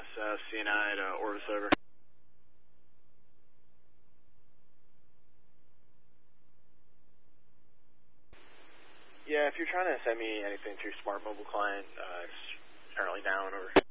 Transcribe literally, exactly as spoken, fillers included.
Mass, uh, C N I at uh, Orvis over. Yeah, if you're trying to send me anything through Smart Mobile Client, uh, it's currently down, over.